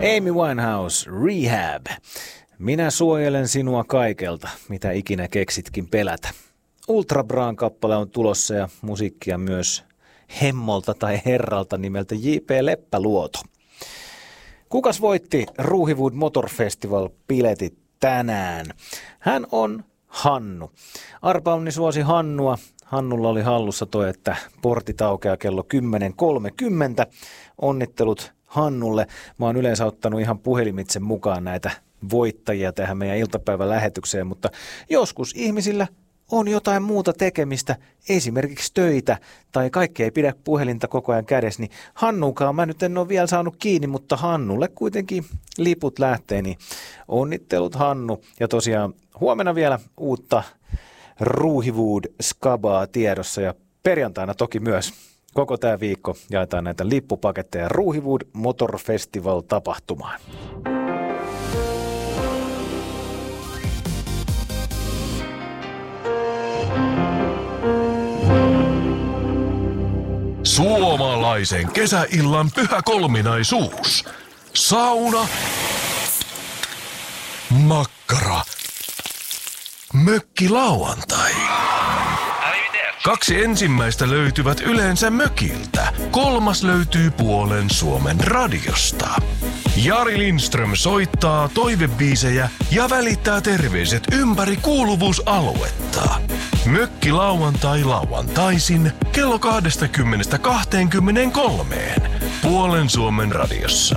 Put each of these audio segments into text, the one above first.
Amy Winehouse, Rehab. Minä suojelen sinua kaikelta, mitä ikinä keksitkin pelätä. Ultra Braan kappale on tulossa ja musiikkia myös hemmolta tai herralta nimeltä J.P. Leppäluoto. Kukas voitti Ruuhiwood Motor Festival-biletit tänään? Hän on Hannu. Arpaonni suosi Hannua. Hannulla oli hallussa toi, että portit aukeaa kello 10.30. Onnittelut Hannulle. Mä oon yleensä ottanut ihan puhelimitse mukaan näitä voittajia tähän meidän iltapäivälähetykseen, mutta joskus ihmisillä on jotain muuta tekemistä, esimerkiksi töitä, tai kaikki ei pidä puhelinta koko ajan kädessä, niin Hannukaan mä nyt en ole vielä saanut kiinni, mutta Hannulle kuitenkin liput lähtee, niin onnittelut Hannu. Ja tosiaan huomenna vielä uutta Ruuhiwood Skabaa tiedossa ja perjantaina toki myös. Koko tämä viikko jaetaan näitä lippupaketteja Ruuhiwood Motor Festival -tapahtumaan. Suomalaisen kesäillan pyhä kolminaisuus. Sauna, makkara, mökkilauantai. 2 ensimmäistä löytyvät yleensä mökiltä. 3. löytyy puolen Suomen radiosta. Jari Lindström soittaa toivebiisejä ja välittää terveiset ympäri kuuluvuusaluetta. Mökkilauantai lauantaisin kello 20.23 puolen Suomen radiossa.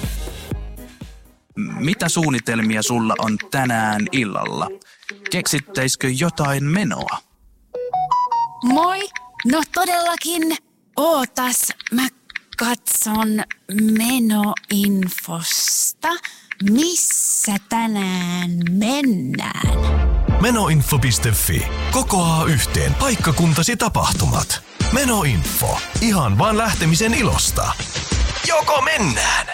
Mitä suunnitelmia sulla on tänään illalla? Keksittäisikö jotain menoa? Moi! No todellakin. Ootas, mä katson menoinfosta. Missä tänään mennään? Menoinfo.fi kokoaa yhteen paikkakuntasi tapahtumat. Menoinfo. Ihan vaan lähtemisen ilosta. Joko mennään?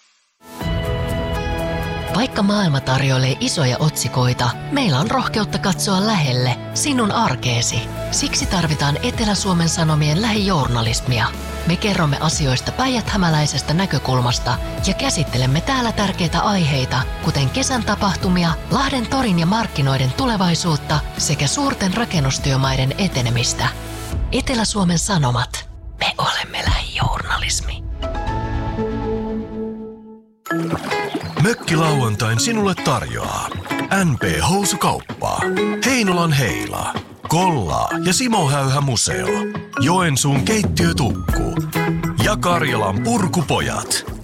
Vaikka maailma tarjoilee isoja otsikoita, meillä on rohkeutta katsoa lähelle sinun arkeesi. Siksi tarvitaan Etelä-Suomen Sanomien lähijournalismia. Me kerromme asioista päijäthämäläisestä näkökulmasta ja käsittelemme täällä tärkeitä aiheita, kuten kesän tapahtumia, Lahden torin ja markkinoiden tulevaisuutta sekä suurten rakennustyömaiden etenemistä. Etelä-Suomen Sanomat. Me olemme lähijournalismi. Mökkilauantain sinulle tarjoaa NP Housukauppa, Heinolan Heila, Kollaa ja Simo Häyhä Museo, Joensuun keittiötukku ja Karjalan Purkupojat.